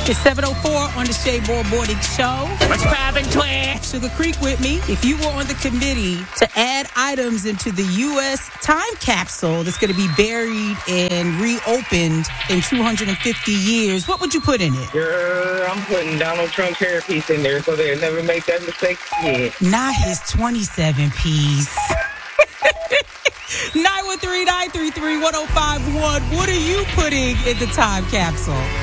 It's 7:04 on the Shea Moore Morning Show. What's poppin', twin? Sugar Creek with me. If you were on the committee to add items into the U.S. time capsule that's going to be buried and reopened in 250 years, what would you put in it? Girl, I'm putting Donald Trump's hairpiece in there so they'll never make that mistake again. Not his 27 piece. 913-933-1051. What are you putting in the time capsule?